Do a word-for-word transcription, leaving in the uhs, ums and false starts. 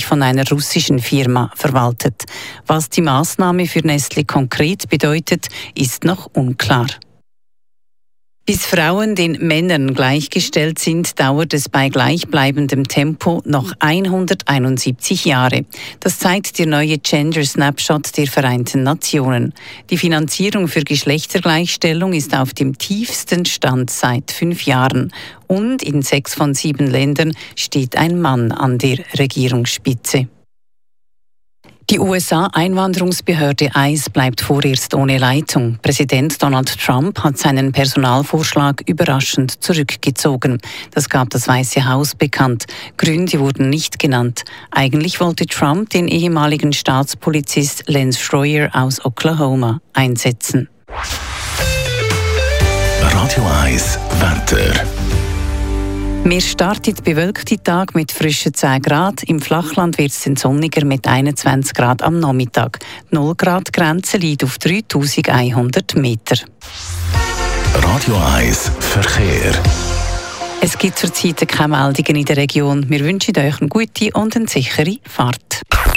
von einer russischen Firma verwaltet. Was die Maßnahme für Nestlé konkret bedeutet, ist noch unklar. Bis Frauen den Männern gleichgestellt sind, dauert es bei gleichbleibendem Tempo noch hunderteinundsiebzig Jahre. Das zeigt der neue Gender Snapshot der Vereinten Nationen. Die Finanzierung für Geschlechtergleichstellung ist auf dem tiefsten Stand seit fünf Jahren. Und in sechs von sieben Ländern steht ein Mann an der Regierungsspitze. Die U S A-Einwanderungsbehörde I C E bleibt vorerst ohne Leitung. Präsident Donald Trump hat seinen Personalvorschlag überraschend zurückgezogen. Das gab das Weiße Haus bekannt. Gründe wurden nicht genannt. Eigentlich wollte Trump den ehemaligen Staatspolizist Lance Schroyer aus Oklahoma einsetzen. Radio eins Wetter. Wir starten bewölkte Tag mit frischen zehn Grad. Im Flachland wird es sonniger mit einundzwanzig Grad am Nachmittag. null Grad Grenze liegt auf dreitausendeinhundert Meter. Radio eins Verkehr. Es gibt zurzeit keine Meldungen in der Region. Wir wünschen euch eine gute und eine sichere Fahrt.